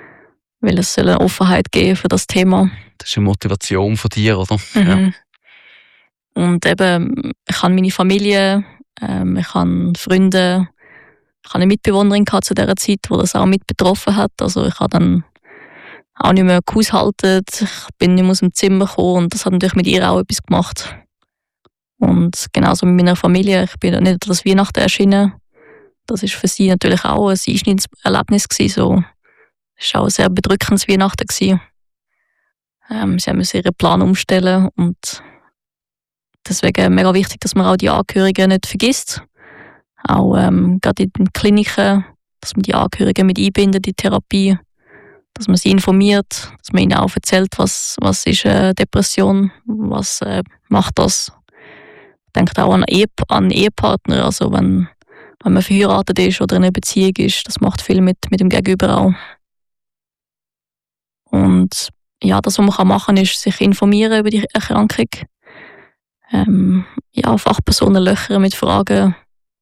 weil es soll eine Offenheit geben für das Thema. Das ist eine Motivation von dir, oder? Mhm. Ja. Und eben, ich habe meine Familie, ähm, ich habe Freunde, ich habe eine Mitbewohnerin gehabt zu dieser Zeit, die das auch mit betroffen hat. Also ich habe dann auch nicht mehr gehaushaltet, ich bin nicht mehr aus dem Zimmer gekommen und das hat natürlich mit ihr auch etwas gemacht. Und genauso mit meiner Familie, ich bin nicht an das Weihnachten erschienen. Das war für sie natürlich auch ein Einschnittserlebnis gewesen, so. Es war auch ein sehr bedrückendes Weihnachten gewesen. Ähm, sie mussten ihren Plan umstellen und deswegen mega wichtig, dass man auch die Angehörigen nicht vergisst. Auch ähm, gerade in den Kliniken, dass man die Angehörigen mit einbindet in die Therapie, dass man sie informiert, dass man ihnen auch erzählt, was, was ist eine Depression, was äh, macht das. Denkt auch an, Ehe, an Ehepartner, also wenn, wenn man verheiratet ist oder in einer Beziehung ist, das macht viel mit, mit dem Gegenüber auch. Und ja, das, was man machen kann, ist sich informieren über die Erkrankung. Ähm, ja, Fachpersonen löchern mit Fragen.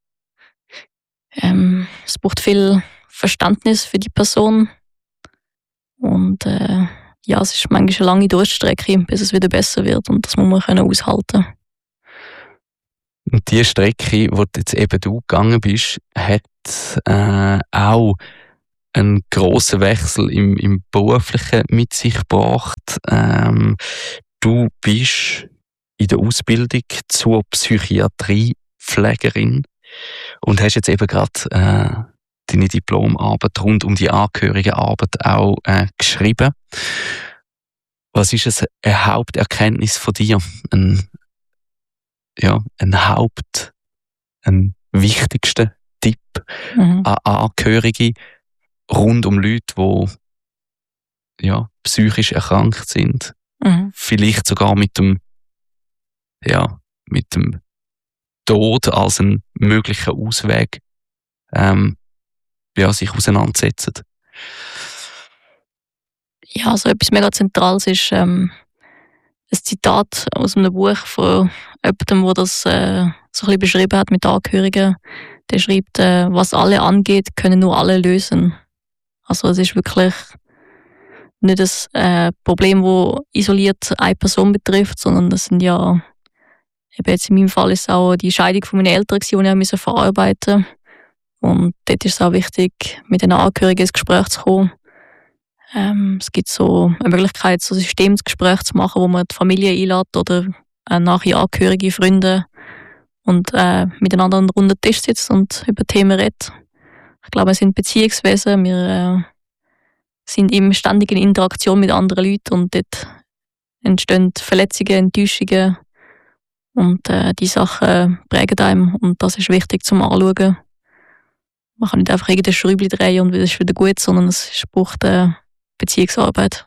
Ähm, es braucht viel Verständnis für die Person. Und äh, ja, es ist manchmal eine lange Durststrecke, bis es wieder besser wird. Und das muss man können aushalten. Und die Strecke, wo du jetzt eben du gegangen bist, hat äh, auch einen grossen Wechsel im, im Beruflichen mit sich gebracht. Ähm, du bist in der Ausbildung zur Psychiatriepflegerin und hast jetzt eben gerade äh, deine Diplomarbeit rund um die Angehörigenarbeit auch äh, geschrieben. Was ist es, eine Haupterkenntnis von dir? Ein, ja, ein Haupt, ein wichtigster Tipp mhm. an Angehörige rund um Leute, die ja, psychisch erkrankt sind. Mhm. Vielleicht sogar mit dem, ja, mit dem Tod als einen möglichen Ausweg ähm, ja, sich auseinandersetzen. Ja, also etwas mega Zentrales ist ähm, ein Zitat aus einem Buch von jemandem, der das äh, so ein bisschen beschrieben hat mit Angehörigen. Der schreibt, äh, was alle angeht, können nur alle lösen. Also es ist wirklich nicht ein äh, Problem, das isoliert eine Person betrifft, sondern das sind ja, eben jetzt in meinem Fall ist es auch die Scheidung von meinen Eltern, die ich verarbeiten musste. Und dort ist es auch wichtig, mit den Angehörigen ins Gespräch zu kommen. Ähm, es gibt so eine Möglichkeit, so ein Systemsgespräch zu machen, wo man die Familie einlädt oder äh, nachher Angehörige, Freunde und äh, miteinander an einem runden Tisch sitzt und über Themen redet. Ich glaube, wir sind Beziehungswesen, wir äh, sind in ständiger Interaktion mit anderen Leuten und dort entstehen Verletzungen, Enttäuschungen und äh, die Sachen prägen einem und das ist wichtig zum Anschauen. Man kann nicht einfach irgendein Schräubchen drehen und es ist wieder gut, sondern es braucht äh, Beziehungsarbeit.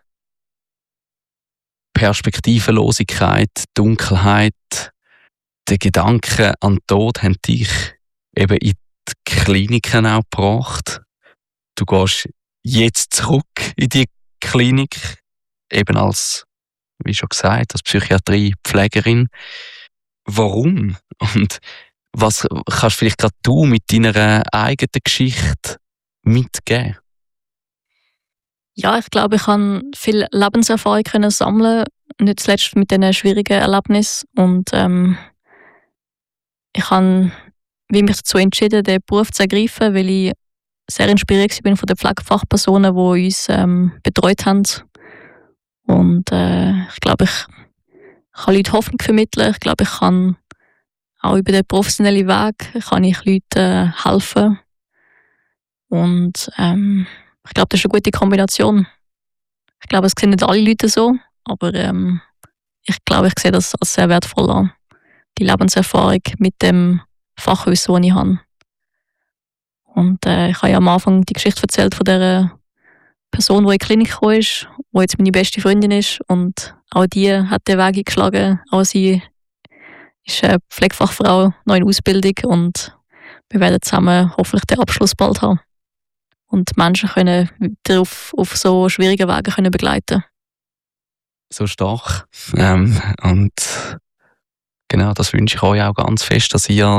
Perspektivenlosigkeit, Dunkelheit, der Gedanke an den Tod haben dich eben in die Kliniken auch gebracht. Du gehst jetzt zurück in die Klinik, eben als, wie schon gesagt, als Psychiatriepflegerin. Warum? Und was kannst vielleicht gerade du mit deiner eigenen Geschichte mitgeben? Ja, ich glaube, ich kann viel Lebenserfahrung können sammeln, nicht zuletzt mit diesen schwierigen Erlebnissen. Und ähm, ich habe mich dazu entschieden, den Beruf zu ergreifen, weil ich sehr inspiriert bin von den Pflegefachpersonen, die uns ähm, betreut haben. Und äh, ich glaube, ich kann Leuten Hoffnung vermitteln. Ich glaube, ich kann auch über den professionellen Weg kann ich Leuten äh, helfen. Und ähm, ich glaube, das ist eine gute Kombination. Ich glaube, es sehen nicht alle Leute so, aber ähm, ich glaube, ich sehe das als sehr wertvoll an. Die Lebenserfahrung mit dem Fachwissen, das ich habe. Und äh, ich habe ja am Anfang die Geschichte erzählt von der Person, die in die Klinik gekommen ist, die jetzt meine beste Freundin ist. Und auch die hat den Weg eingeschlagen. Auch sie ist eine Pflegefachfrau, noch in Ausbildung. Und wir werden zusammen hoffentlich den Abschluss bald haben. Und Menschen können weiter auf, auf so schwierigen Wegen können begleiten. So stark. Ähm, und genau, das wünsche ich euch auch ganz fest, dass ihr,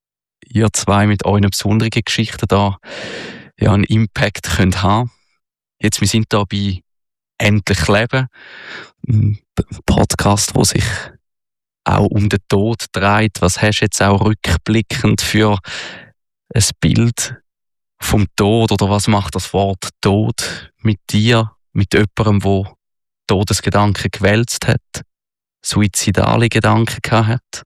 ihr zwei mit euren besonderen Geschichten da ja, einen Impact könnt haben. Jetzt, wir sind hier bei «Endlich Leben», ein Podcast, der sich auch um den Tod dreht. Was hast du jetzt auch rückblickend für ein Bild vom Tod, oder was macht das Wort Tod mit dir, mit jemandem, der Todesgedanken gewälzt hat, suizidale Gedanken gehabt hat?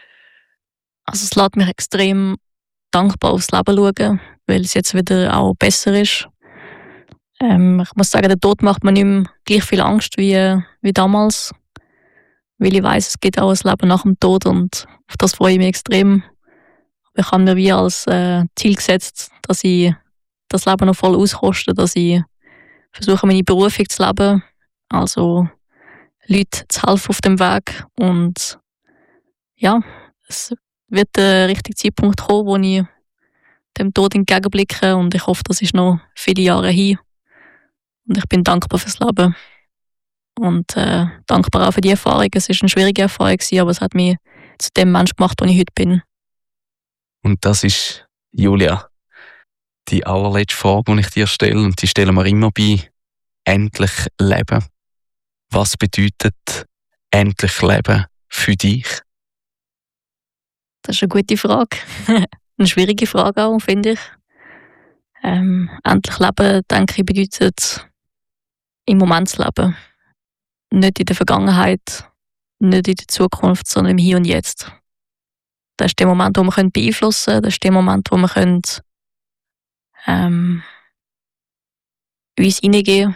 Also es lässt mich extrem dankbar aufs Leben schauen, weil es jetzt wieder auch besser ist. Ähm, ich muss sagen, der Tod macht mir nicht mehr gleich viel Angst wie, wie damals, weil ich weiss, es gibt auch ein Leben nach dem Tod und auf das freue ich mich extrem. Ich habe mir wie als äh, Ziel gesetzt, dass ich das Leben noch voll auskoste, dass ich versuche, meine Berufung zu leben, also Leuten zu helfen auf dem Weg. Und ja, es wird der richtige Zeitpunkt kommen, wo ich dem Tod entgegenblicke, und ich hoffe, das ist noch viele Jahre hin. Und ich bin dankbar fürs Leben und äh, dankbar auch für die Erfahrung. Es war eine schwierige Erfahrung, aber es hat mich zu dem Mensch gemacht, der ich heute bin. Und das ist, Julia, die allerletzte Frage, die ich dir stelle, und die stellen wir immer bei «Endlich Leben». Was bedeutet «Endlich Leben» für dich? Das ist eine gute Frage. Eine schwierige Frage auch, finde ich. Ähm, endlich Leben, denke ich, bedeutet im Moment zu leben. Nicht in der Vergangenheit, nicht in der Zukunft, sondern im Hier und Jetzt. Das ist der Moment, wo wir beeinflussen können. Das ist der Moment, wo wir können, ähm, in uns hineingehen können.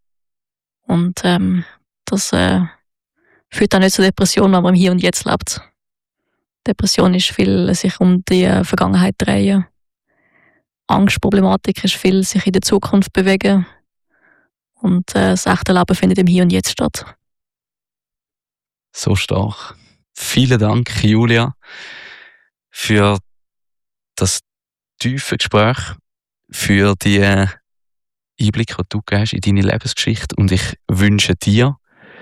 Und ähm, das äh, führt auch nicht zur Depression, wenn man im Hier und Jetzt lebt. Depression ist viel sich um die Vergangenheit drehen. Angstproblematik ist viel sich in der Zukunft bewegen. Und äh, das echte Leben findet im Hier und Jetzt statt. So stark. Vielen Dank, Julia, für das tiefe Gespräch, für die Einblicke, die du gibst in deine Lebensgeschichte. Und ich wünsche dir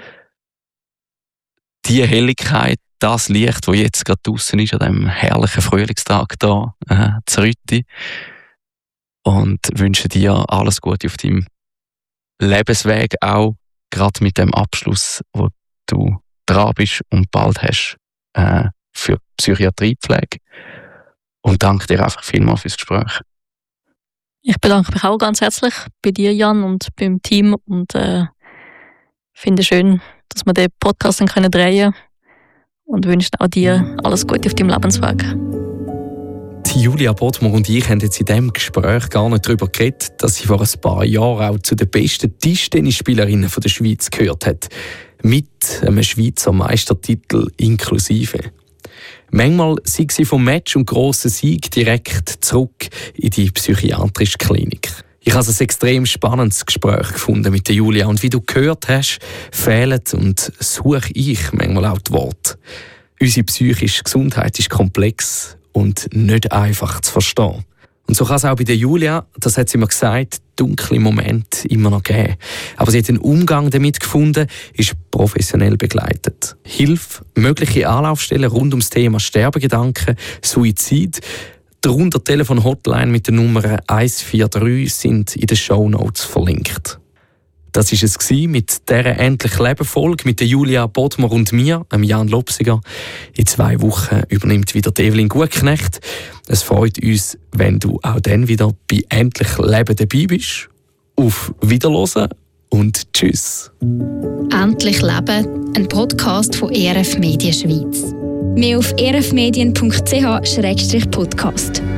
die Helligkeit, das Licht, das jetzt gerade draussen ist, an diesem herrlichen Frühlingstag hier äh, zu Rütti. Und wünsche dir alles Gute auf deinem Lebensweg, auch gerade mit dem Abschluss, wo du dran bist und bald hast äh, für Psychiatriepflege. Und danke dir einfach vielmals fürs Gespräch. Ich bedanke mich auch ganz herzlich bei dir, Jan, und beim Team, und äh, finde es schön, dass wir den Podcast drehen können, und wünsche auch dir alles Gute auf deinem Lebensweg. Die Julia Bodmer und ich haben jetzt in diesem Gespräch gar nicht darüber geredet, dass sie vor ein paar Jahren auch zu den besten Tischtennisspielerinnen der Schweiz gehört hat. Mit einem Schweizer Meistertitel inklusive. Manchmal sei sie vom Match und grossen Sieg direkt zurück in die psychiatrische Klinik. Ich habe ein extrem spannendes Gespräch gefunden mit der Julia, und wie du gehört hast, fehlen und suche ich manchmal auch die Worte. Unsere psychische Gesundheit ist komplex und nicht einfach zu verstehen. Und so kann es auch bei der Julia, das hat sie mir gesagt, dunkle Momente immer noch geben. Aber sie hat einen Umgang damit gefunden, ist professionell begleitet. Hilfe, mögliche Anlaufstellen rund ums Thema Sterbegedanken, Suizid, darunter Telefon-Hotline mit der Nummer eins vier drei sind in den Shownotes verlinkt. Das war es mit dieser «Endlich Leben»-Folge mit der Julia Bodmer und mir, dem Jan Lopsiger. In zwei Wochen übernimmt wieder Evelyn Gutknecht. Es freut uns, wenn du auch dann wieder bei «Endlich Leben» dabei bist. Auf Wiederhören und tschüss. «Endlich Leben», ein Podcast von E R F Medien Schweiz. Mehr auf e r f medien punkt c h slash podcast.